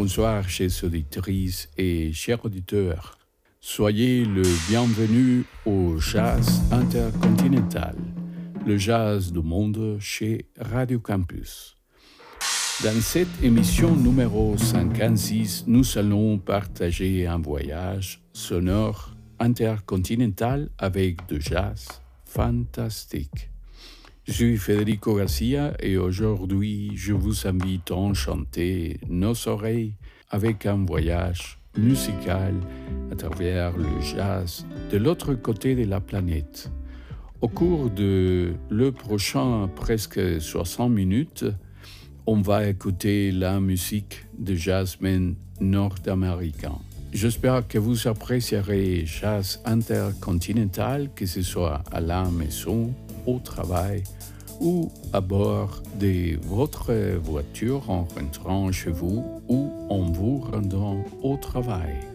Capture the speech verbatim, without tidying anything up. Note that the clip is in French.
Bonsoir, chers auditrices et chers auditeurs. Soyez le bienvenu au Jazz Intercontinental, le jazz du monde chez Radio Campus. Dans cette émission numéro cinquante-six, nous allons partager un voyage sonore intercontinental avec du jazz fantastique. Je suis Federico Garcia et aujourd'hui, je vous invite à enchanter nos oreilles avec un voyage musical à travers le jazz de l'autre côté de la planète. Au cours de le prochain presque soixante minutes, on va écouter la musique de jazzmen nord-américains. J'espère que vous apprécierez jazz intercontinental, que ce soit à la maison, au travail ou à bord de votre voiture en rentrant chez vous ou en vous rendant au travail.